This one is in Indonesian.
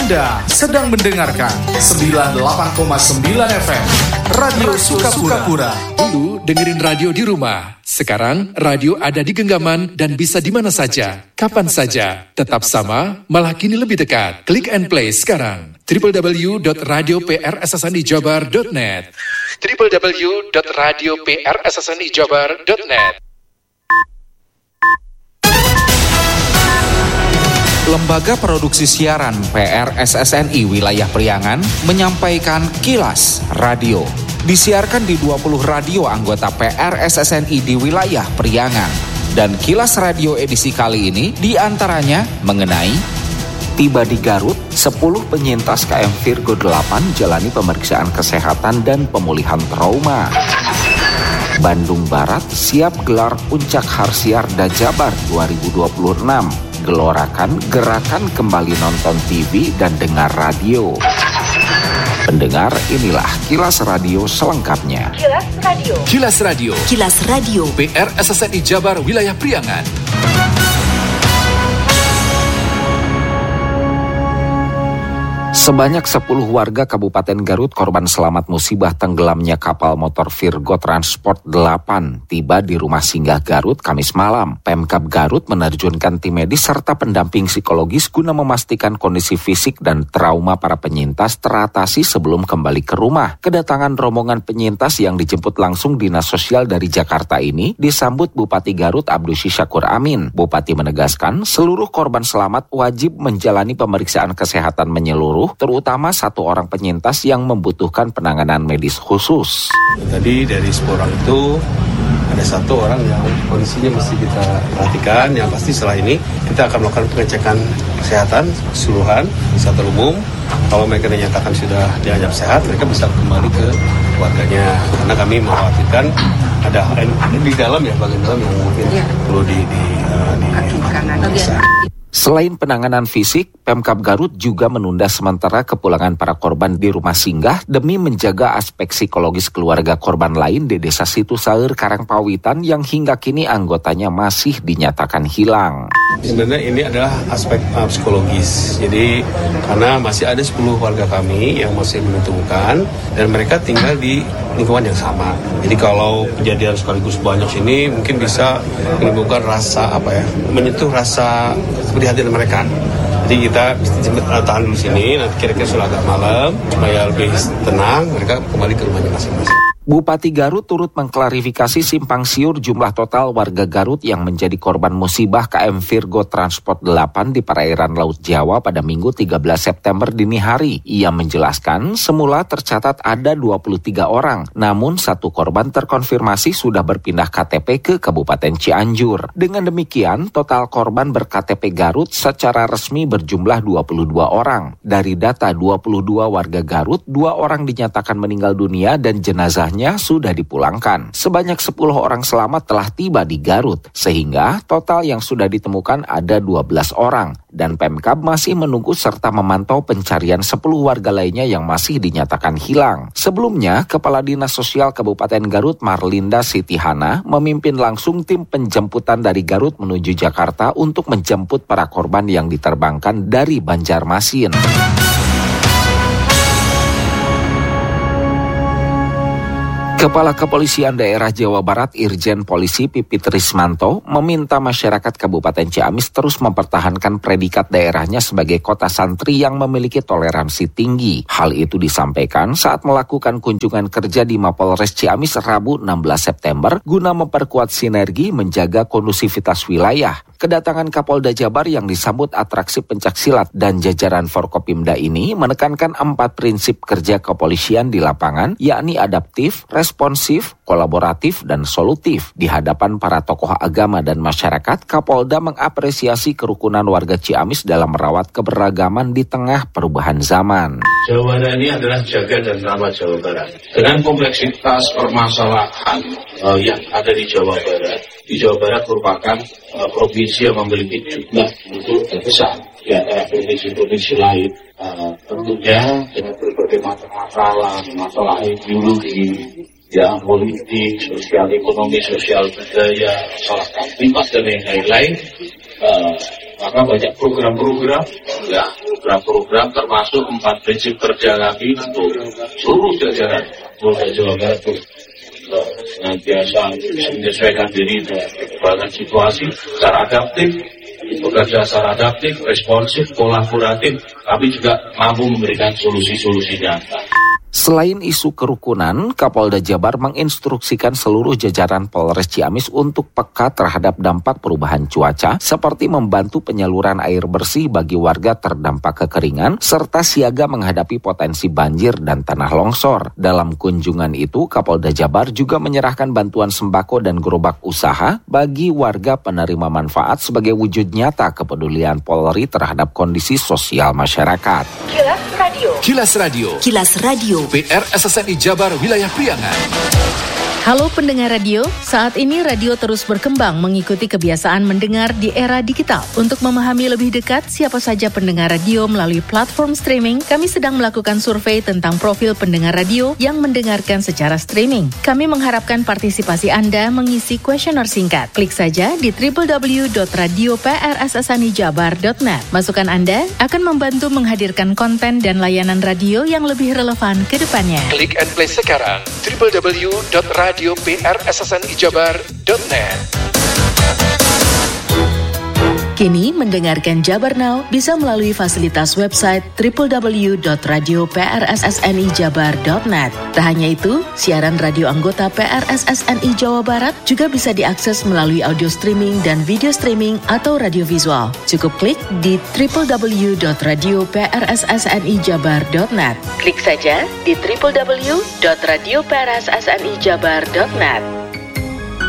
Anda sedang mendengarkan 98,9 FM Radio Sukapura. Dulu dengerin radio di rumah. Sekarang radio ada di genggaman dan bisa di mana saja, kapan saja. Tetap sama, malah kini lebih dekat. Klik and play sekarang. www.radioprssnijabar.net www.radioprssnijabar.net. Lembaga Produksi Siaran PRSSNI Wilayah Priangan menyampaikan Kilas Radio. Disiarkan di 20 radio anggota PRSSNI di wilayah Priangan. Dan Kilas Radio edisi kali ini diantaranya mengenai tiba di Garut, 10 penyintas KM Virgo 8 jalani pemeriksaan kesehatan dan pemulihan trauma. Bandung Barat siap gelar Puncak Harsiarda Jabar 2026. Gelorakan gerakan kembali nonton TV dan dengar radio. Pendengar, inilah Kilas Radio selengkapnya. Kilas Radio. Kilas Radio. Kilas Radio. PRSSNI Jabar Wilayah Priangan. Sebanyak 10 warga Kabupaten Garut korban selamat musibah tenggelamnya kapal motor Virgo Transport 8 tiba di rumah singgah Garut Kamis malam. Pemkab Garut menerjunkan tim medis serta pendamping psikologis guna memastikan kondisi fisik dan trauma para penyintas teratasi sebelum kembali ke rumah. Kedatangan rombongan penyintas yang dijemput langsung Dinas Sosial dari Jakarta ini disambut Bupati Garut Abdusy Syakur Amin. Bupati menegaskan seluruh korban selamat wajib menjalani pemeriksaan kesehatan menyeluruh, terutama 1 orang penyintas yang membutuhkan penanganan medis khusus. Tadi dari 10 orang itu ada 1 orang yang kondisinya mesti kita perhatikan. Yang pasti setelah ini kita akan melakukan pengecekan kesehatan keseluruhan secara umum. Kalau mereka dinyatakan sudah dianggap sehat, mereka bisa kembali ke keluarganya. Karena kami mengkhawatirkan ada di dalam ya, bagian dalam yang mungkin perlu diperiksa. Selain penanganan fisik, Pemkab Garut juga menunda sementara kepulangan para korban di rumah singgah demi menjaga aspek psikologis keluarga korban lain di Desa Situsaeur Karangpawitan yang hingga kini anggotanya masih dinyatakan hilang. Sebenarnya ini adalah aspek psikologis. Jadi karena masih ada 10 warga kami yang masih menentukan dan mereka tinggal di lingkungan yang sama. Jadi kalau kejadian sekaligus banyak sini mungkin bisa menimbulkan rasa menyentuh rasa seperti hati mereka. Jadi kita tahan dulu sini, nanti kira-kira sudah agak malam supaya lebih tenang, mereka kembali ke rumahnya masing-masing. Bupati Garut turut mengklarifikasi simpang siur jumlah total warga Garut yang menjadi korban musibah KM Virgo Transport 8 di perairan Laut Jawa pada Minggu 13 September dini hari. Ia menjelaskan semula tercatat ada 23 orang, namun 1 korban terkonfirmasi sudah berpindah KTP ke Kabupaten Cianjur. Dengan demikian, total korban ber-KTP Garut secara resmi berjumlah 22 orang. Dari data 22 warga Garut, 2 orang dinyatakan meninggal dunia dan jenazahnya sudah dipulangkan. Sebanyak 10 orang selamat telah tiba di Garut, sehingga total yang sudah ditemukan ada 12 orang. Dan Pemkab masih menunggu serta memantau pencarian 10 warga lainnya yang masih dinyatakan hilang. Sebelumnya, Kepala Dinas Sosial Kabupaten Garut Marlinda Sitihana memimpin langsung tim penjemputan dari Garut menuju Jakarta untuk menjemput para korban yang diterbangkan dari Banjarmasin. Kepala Kepolisian Daerah Jawa Barat Irjen Polisi Pipit Rismanto meminta masyarakat Kabupaten Ciamis terus mempertahankan predikat daerahnya sebagai kota santri yang memiliki toleransi tinggi. Hal itu disampaikan saat melakukan kunjungan kerja di Mapolres Ciamis Rabu 16 September guna memperkuat sinergi menjaga kondusivitas wilayah. Kedatangan Kapolda Jabar yang disambut atraksi pencaksilat dan jajaran Forkopimda ini menekankan 4 prinsip kerja kepolisian di lapangan, yakni adaptif, responsif, kolaboratif, dan solutif. Di hadapan para tokoh agama dan masyarakat, Kapolda mengapresiasi kerukunan warga Ciamis dalam merawat keberagaman di tengah perubahan zaman. Jawa Barat ini adalah jaga dan rawat Jawa Barat. Dengan kompleksitas permasalahan yang ada di Jawa Barat, di Jawa Barat merupakan provinsi yang memiliki jumlah penduduk terbesar di antara provinsi-provinsi lain. Tentunya dengan berbagai macam masalah ideologi, politik, sosial ekonomi, sosial budaya, masalah kamtimas dan yang lain-lain, Maka banyak program-program termasuk 4 prinsip kerja kami untuk seluruh jajaran Polda Jawa Barat itu senantiasa menyesuaikan diri dengan perkembangan situasi secara adaptif, bekerja secara adaptif, responsif, kolaboratif, tapi juga mampu memberikan solusi-solusi nyata. Selain isu kerukunan, Kapolda Jabar menginstruksikan seluruh jajaran Polres Ciamis untuk peka terhadap dampak perubahan cuaca, seperti membantu penyaluran air bersih bagi warga terdampak kekeringan, serta siaga menghadapi potensi banjir dan tanah longsor. Dalam kunjungan itu, Kapolda Jabar juga menyerahkan bantuan sembako dan gerobak usaha bagi warga penerima manfaat sebagai wujud nyata kepedulian Polri terhadap kondisi sosial masyarakat. Kilas Radio. Kilas Radio. Kilas Radio. PR SSNI Jabar Wilayah Priangan. Halo pendengar radio, saat ini radio terus berkembang mengikuti kebiasaan mendengar di era digital. Untuk memahami lebih dekat siapa saja pendengar radio melalui platform streaming, kami sedang melakukan survei tentang profil pendengar radio yang mendengarkan secara streaming. Kami mengharapkan partisipasi Anda mengisi kuesioner singkat. Klik saja di www.radio.prssnijabar.net. Masukan Anda akan membantu menghadirkan konten dan layanan radio yang lebih relevan ke depannya. Klik and play sekarang www.radio.prssnijabar.net. Kini mendengarkan Jabar Now bisa melalui fasilitas website www.radio.prssnijabar.net. Tak hanya itu, siaran radio anggota PRSSNI Jawa Barat juga bisa diakses melalui audio streaming dan video streaming atau radio visual. Cukup klik di www.radio.prssnijabar.net. Klik saja di www.radio.prssnijabar.net.